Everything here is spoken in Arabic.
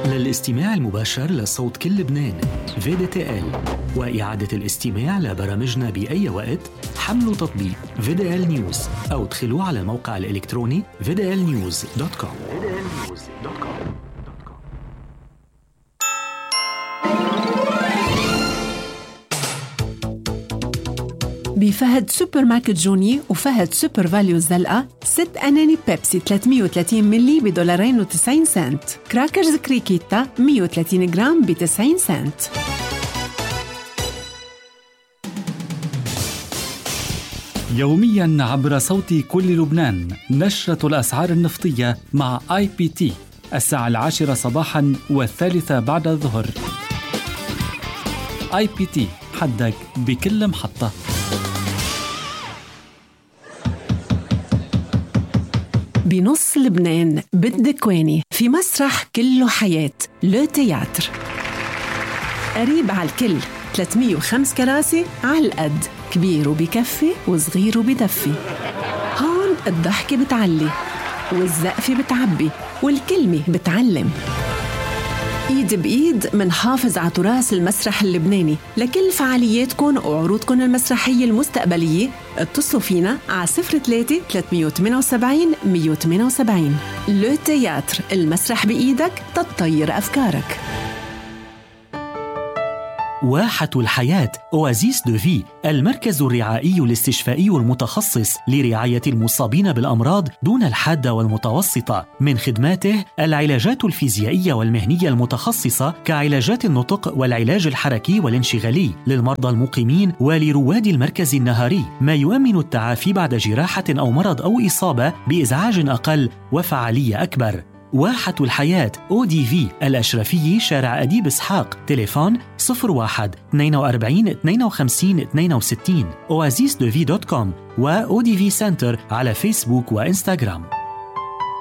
للاستماع المباشر لصوت كل لبنان VDTL، وإعادة الاستماع لبرامجنا بأي وقت، حملوا تطبيق VDL News أو ادخلوا على الموقع الإلكتروني vdlnews.com. بفهد سوبر ماركت جوني وفهد سوبر فاليو الزلقة 6 أناني بيبسي 330 ملي $2.90. كراكرز كريكيتا 130 جرام ب90 سنت. يومياً عبر صوت كل لبنان نشرة الأسعار النفطية مع IPT الساعة 10 صباحاً و3 بعد الظهر. IPT، حدك بكل محطة. بنص لبنان بالدكواني في مسرح كله حياة لو تياتر، قريب على الكل، 305 كراسي على القد، كبير وبكفي وصغير وبدفي. هون الضحكة بتعلي والزقفة بتعبي والكلمة بتعلم. إيد بإيد منحافظ على تراث المسرح اللبناني. لكل فعالياتكم وعروضكم المسرحية المستقبلية اتصلوا فينا على 03 378 178. لو تياتر، المسرح بإيدك تطير أفكارك. واحة الحياة أوازيس دو في، المركز الرعائي الاستشفائي المتخصص لرعاية المصابين بالأمراض دون الحادة والمتوسطة. من خدماته العلاجات الفيزيائية والمهنية المتخصصة كعلاجات النطق والعلاج الحركي والانشغالي للمرضى المقيمين ولرواد المركز النهاري، ما يؤمن التعافي بعد جراحة أو مرض أو إصابة بإزعاج أقل وفعالية أكبر. واحة الحياة ODV، الأشرفية، شارع أديب إسحاق، تليفون 01 42 52 62. oasisdevi.com و ODV Center على فيسبوك وإنستغرام.